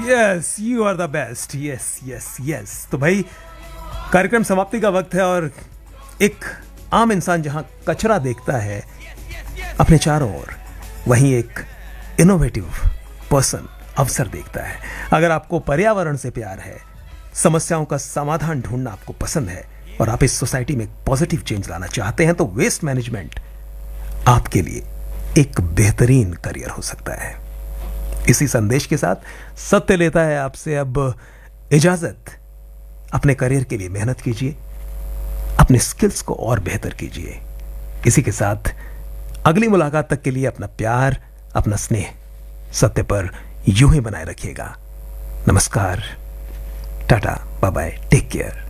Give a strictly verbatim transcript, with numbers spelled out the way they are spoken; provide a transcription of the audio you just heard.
Yes, you are the best. Yes yes yes. तो भाई कार्यक्रम समाप्ति का वक्त है और एक आम इंसान जहां कचरा देखता है अपने चारों ओर, वहीं एक इनोवेटिव पर्सन अवसर देखता है। अगर आपको पर्यावरण से प्यार है, समस्याओं का समाधान ढूंढना आपको पसंद है और आप इस सोसाइटी में पॉजिटिव चेंज लाना चाहते हैं, तो वेस्ट मैनेजमेंट आपके लिए एक बेहतरीन करियर हो सकता है। इसी संदेश के साथ सत्य लेता है आपसे अब इजाजत। अपने करियर के लिए मेहनत कीजिए, अपने स्किल्स को और बेहतर कीजिए। इसी के साथ अगली मुलाकात तक के लिए अपना प्यार, अपना स्नेह सत्य पर यूं ही बनाए रखिएगा। नमस्कार, Tata, bye bye, take care.